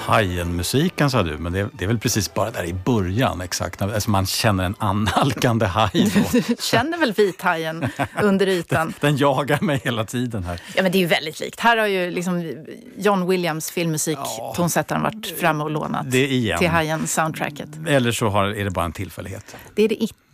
Hajen-musiken sa du, men det är väl precis bara där i början exakt. Alltså man känner en annalkande haj då. Du känner väl vithajen under ytan? Den jagar mig hela tiden här. Ja, men det är ju väldigt likt. Här har ju liksom John Williams filmmusik, tonsättaren, varit framme och lånat till Hajen-soundtracket. Eller så är det bara en tillfällighet. Det är det inte.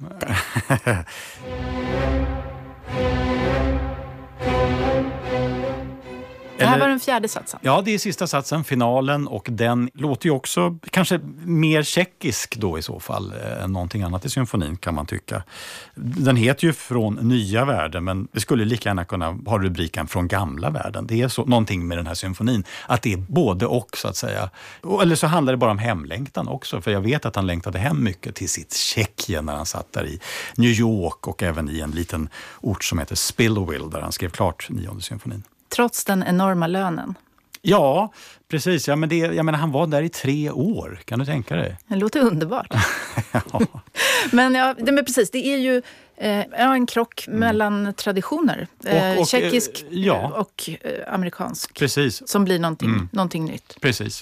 Det här var den fjärde satsen. Ja, det är sista satsen, finalen, och den låter ju också kanske mer tjeckisk då i så fall än någonting annat i symfonin kan man tycka. Den heter ju Från nya världen, men det skulle lika gärna kunna ha rubriken Från gamla världen. Det är så någonting med den här symfonin, att det är både och så att säga. Eller så handlar det bara om hemlängtan också, för jag vet att han längtade hem mycket till sitt Tjeckien när han satt där i New York och även i en liten ort som heter Spillowville där han skrev klart 9:e symfonin. Trots den enorma lönen. Ja, precis. Ja, men jag menar, han var där i 3 år. Kan du tänka dig? Det låter underbart. Ja. Men precis, det är ju en krock mellan traditioner. Tjeckisk och amerikansk. Precis. Som blir någonting nytt. Precis.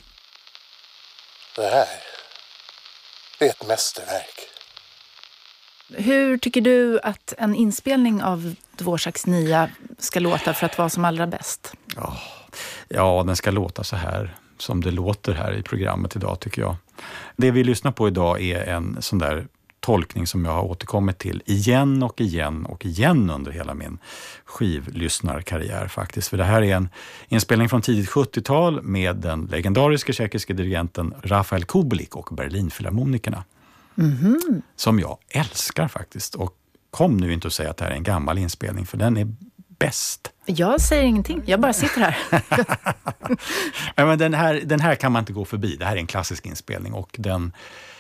Det här är ett mästerverk. Hur tycker du att en inspelning av Dvořáks 9 ska låta för att vara som allra bäst? Ja, den ska låta så här som det låter här i programmet idag tycker jag. Det vi lyssnar på idag är en sån där tolkning som jag har återkommit till igen och igen och igen under hela min skivlyssnarkarriär faktiskt. För det här är en inspelning från tidigt 70-tal med den legendariska tjeckiska dirigenten Rafael Kubelik och Berlinfilharmonikerna. Mm-hmm. Som jag älskar faktiskt. Och kom nu inte att säga att det här är en gammal inspelning, för den är bäst. Jag säger ingenting, jag bara sitter här. Men den här kan man inte gå förbi. Det här är en klassisk inspelning och den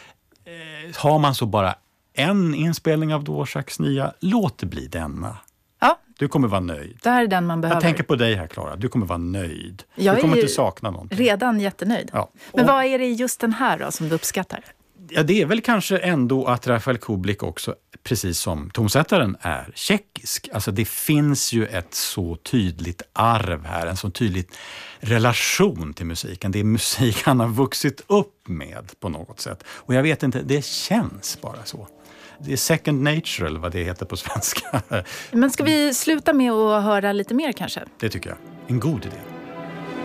har man så bara en inspelning av Dvořáks 9, låt det bli denna. Ja. Du kommer vara nöjd. Det här är den man behöver. Jag tänker på dig här, Klara. Du kommer vara nöjd. Jag du kommer inte sakna någonting. Redan jättenöjd. Ja. Men vad är det i just den här då som du uppskattar? Ja, det är väl kanske ändå att Rafael Kubelik också, precis som tonsättaren, är tjeckisk. Alltså det finns ju ett så tydligt arv här, en så tydlig relation till musiken. Det är musik han har vuxit upp med på något sätt. Och jag vet inte, det känns bara så. Det är second nature, eller vad det heter på svenska. Men ska vi sluta med att höra lite mer kanske? Det tycker jag. En god idé.